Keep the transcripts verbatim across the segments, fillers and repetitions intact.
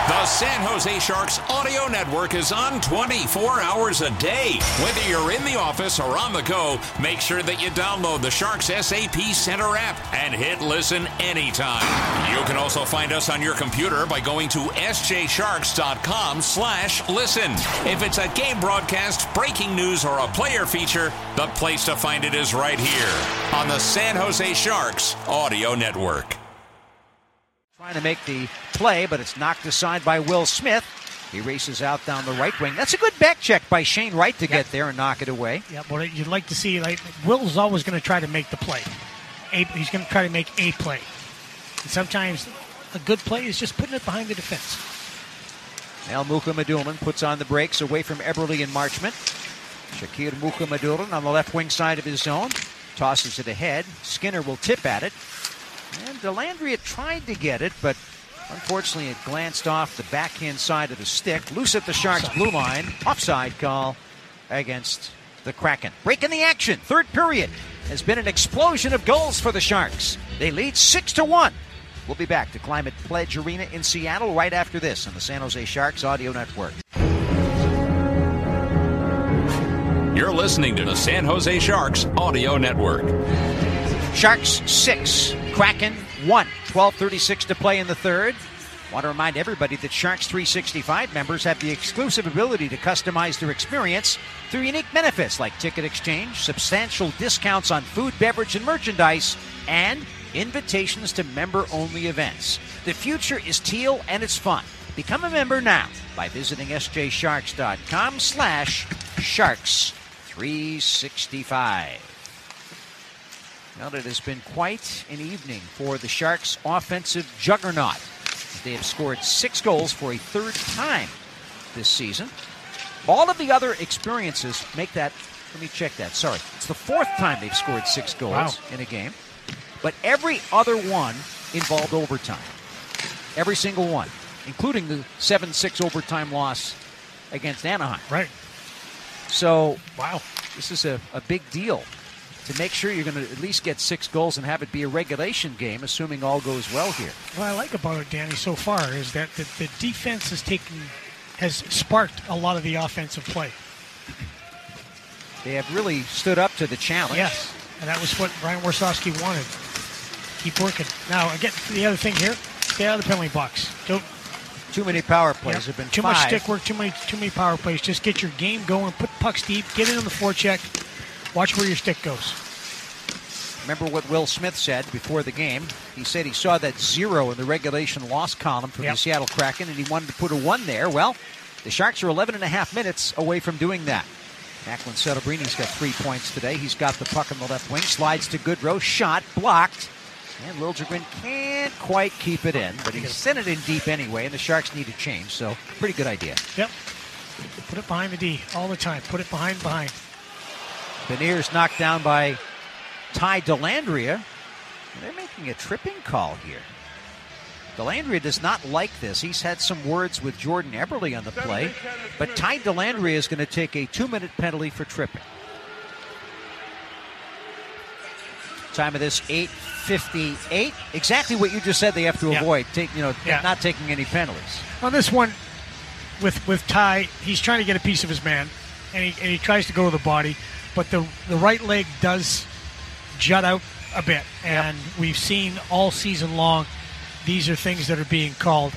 The San Jose Sharks Audio Network is on twenty-four hours a day. Whether you're in the office or on the go, make sure that you download the Sharks S A P Center app and hit listen anytime. You can also find us on your computer by going to s j sharks dot com slash listen. If it's a game broadcast, breaking news, or a player feature, the place to find it is right here on the San Jose Sharks Audio Network. Trying to make the play, but it's knocked aside by Will Smith. He races out down the right wing. That's a good back check by Shane Wright to yep. get there and knock it away. Yeah, but you'd like to see, like, Will's always going to try to make the play. A, he's going to try to make a play. And sometimes a good play is just putting it behind the defense. Now Mukhamadullin puts on the brakes away from Eberle and Marchment. Shakir Mukhamadullin on the left wing side of his zone. Tosses it ahead. Skinner will tip at it. And Dellandrea tried to get it, but unfortunately it glanced off the backhand side of the stick. Loose at the Sharks' blue line. Offside call against the Kraken. Breaking the action. Third period has been an explosion of goals for the Sharks. They lead six to one. We'll be back to Climate Pledge Arena in Seattle right after this on the San Jose Sharks Audio Network. You're listening to the San Jose Sharks Audio Network. Sharks six, Kraken one. twelve thirty-six to play in the third. Want to remind everybody that Sharks three sixty-five members have the exclusive ability to customize their experience through unique benefits like ticket exchange, substantial discounts on food, beverage, and merchandise, and invitations to member-only events. The future is teal and it's fun. Become a member now by visiting s j sharks dot com slash sharks three sixty-five. Well, it has been quite an evening for the Sharks' offensive juggernaut. They have scored six goals for a third time this season. All of the other experiences make that, let me check that, sorry. It's the fourth time they've scored six goals wow. in a game. But every other one involved overtime. Every single one, including the seven six overtime loss against Anaheim. Right. So, wow, this is a, a big deal to make sure you're going to at least get six goals and have it be a regulation game, assuming all goes well here. What I like about it, Danny, so far is that the, the defense has taken, has sparked a lot of the offensive play. They have really stood up to the challenge. Yes, and that was what Brian Warsawski wanted. Keep working. Now, again, the other thing here, stay out of the penalty box. Don't, too many power plays yep, have been too five. much stick work, too many, too many power plays. Just get your game going, put pucks deep, get it on the forecheck. Watch where your stick goes. Remember what Will Smith said before the game. He said he saw that zero in the regulation loss column for yep. the Seattle Kraken, and he wanted to put a one there. Well, the Sharks are eleven and a half minutes away from doing that. Macklin Celebrini has got three points today. He's got the puck on the left wing, slides to Goodrow, shot, blocked. And Liljegren can't quite keep it in, but he sent it in deep anyway, and the Sharks need a change, so pretty good idea. Yep. Put it behind the D all the time. Put it behind, behind. Beniers knocked down by Ty Dellandrea. They're making a tripping call here. Dellandrea does not like this. He's had some words with Jordan Eberle on the play, but Ty Dellandrea is going to take a two-minute penalty for tripping. Time of this, eight fifty-eight. Exactly what you just said they have to yeah. avoid, take, you know, yeah. not taking any penalties. On this one, with with Ty, he's trying to get a piece of his man, and he, and he tries to go to the body, but the, the right leg does jut out a bit, and yep. we've seen all season long these are things that are being called.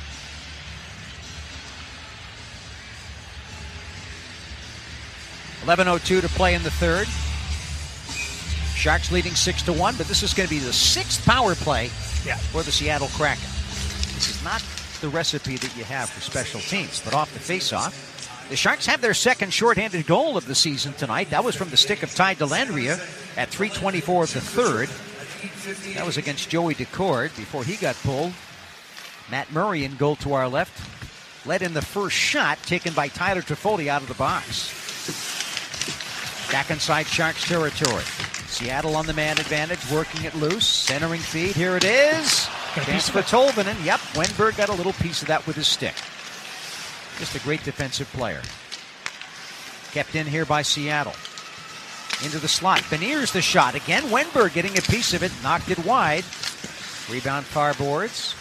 eleven oh two to play in the third. Sharks leading six to one, but this is going to be the sixth power play yeah. for the Seattle Kraken. This is not the recipe that you have for special teams, but off the faceoff, the Sharks have their second shorthanded goal of the season tonight. That was from the stick of Ty Dellandrea at three twenty-four of the third. That was against Joey Decord before he got pulled. Matt Murray in goal to our left led in the first shot taken by Tyler Toffoli out of the box. Back inside Sharks territory. Seattle on the man advantage, working it loose, centering feed. Here it is. Chance for Tolvanen. Yep, Wenberg got a little piece of that with his stick. Just a great defensive player. Kept in here by Seattle. Into the slot. Beniers the shot. Again, Wenberg getting a piece of it. Knocked it wide. Rebound far boards.